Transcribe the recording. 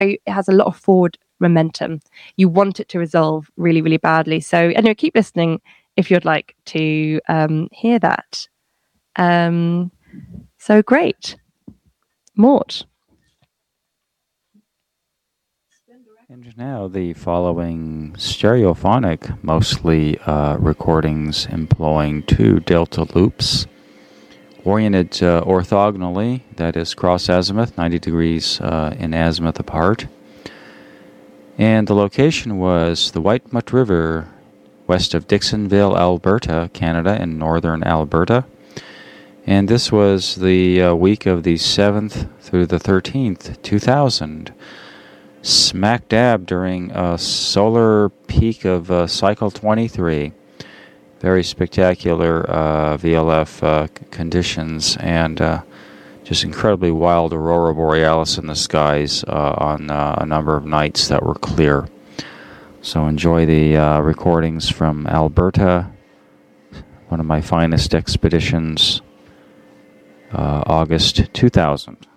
it has a lot of forward momentum. You want it to resolve really, really badly. So anyway, keep listening if you'd like to hear that. So great. Mort. And now the following stereophonic, mostly recordings employing 2 delta loops, oriented orthogonally, that is cross azimuth, 90 degrees in azimuth apart. And the location was the Whitemud River, west of Dixonville, Alberta, Canada, in northern Alberta. And this was the week of the 7th through the 13th, 2000. Smack dab during a solar peak of cycle 23. Very spectacular VLF conditions, and just incredibly wild aurora borealis in the skies on a number of nights that were clear. So enjoy the recordings from Alberta, one of my finest expeditions, August 2000.